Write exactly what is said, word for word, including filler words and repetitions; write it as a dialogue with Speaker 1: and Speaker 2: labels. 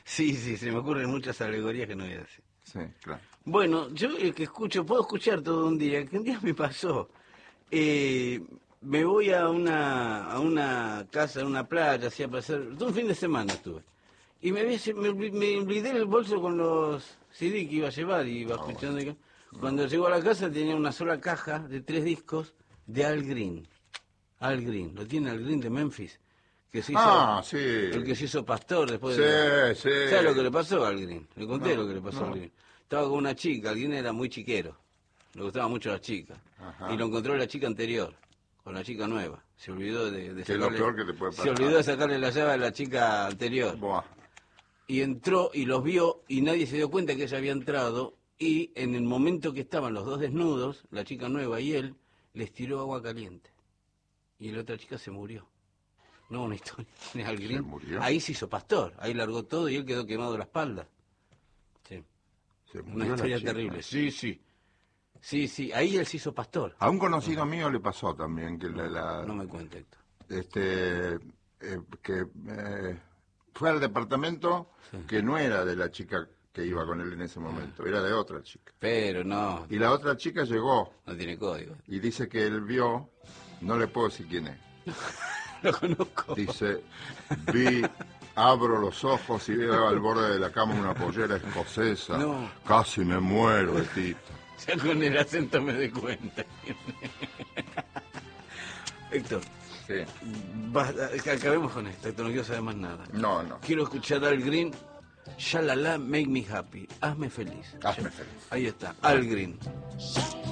Speaker 1: Sí, sí, se me ocurren muchas alegorías que no voy a decir.
Speaker 2: Sí, claro.
Speaker 1: Bueno, yo el que escucho, puedo escuchar todo un día, que un día me pasó. Eh, me voy a una a una casa, a una playa, así a pasar, todo un fin de semana estuve. Y me, había- me, olvi- me olvidé el bolso con los C D que iba a llevar y iba
Speaker 2: Ah,
Speaker 1: escuchando. y- Cuando llegó a la casa tenía una sola caja de tres discos de Al Green. Al Green, lo tiene Al Green de Memphis, que se hizo,
Speaker 2: Ah, sí.
Speaker 1: el que se hizo pastor después
Speaker 2: Sí,
Speaker 1: de...
Speaker 2: sí.
Speaker 1: ¿Sabes lo que le pasó a Al Green? Le conté
Speaker 2: No,
Speaker 1: lo que le pasó a
Speaker 2: no.
Speaker 1: Al Green. Estaba con una chica, Al Green era muy chiquero, le gustaba mucho a las chicas.
Speaker 2: Ajá.
Speaker 1: Y lo encontró la chica anterior, con la chica nueva. Se olvidó de, de
Speaker 2: Que es lo peor que te puede
Speaker 1: Se
Speaker 2: pasar.
Speaker 1: olvidó de sacarle la llave a la chica anterior.
Speaker 2: Buah.
Speaker 1: Y entró y los vio y nadie se dio cuenta que ella había entrado. Y en el momento que estaban los dos desnudos, la chica nueva y él, les tiró agua caliente. Y la otra chica se murió. No, una historia de Al Green.
Speaker 2: ¿Se murió?
Speaker 1: Ahí se hizo pastor, ahí largó todo y él quedó quemado la espalda. Sí.
Speaker 2: Se murió
Speaker 1: Una
Speaker 2: la
Speaker 1: historia
Speaker 2: chica.
Speaker 1: terrible. Sí, sí. Sí, sí, ahí él se hizo pastor.
Speaker 2: A un conocido mío le pasó también que la, la-
Speaker 1: No me cuenta, Héctor.
Speaker 2: este eh, que eh, fue al departamento que no era de la chica que iba con él en ese momento, era de otra chica.
Speaker 1: Pero no,
Speaker 2: Y la otra chica llegó
Speaker 1: no tiene código.
Speaker 2: y dice que él vio, no le puedo decir quién es,
Speaker 1: Lo conozco.
Speaker 2: dice, vi, abro los ojos y veo al borde de la cama una pollera escocesa,
Speaker 1: No.
Speaker 2: casi me muero el tipo.
Speaker 1: Ya con el acento me doy cuenta. Héctor,
Speaker 2: Sí.
Speaker 1: basta, acabemos con esto, Héctor, no quiero saber más nada.
Speaker 2: No, no.
Speaker 1: Quiero escuchar Al Green, Shalala, make me happy, hazme feliz.
Speaker 2: Hazme feliz.
Speaker 1: Ahí está, Al Green.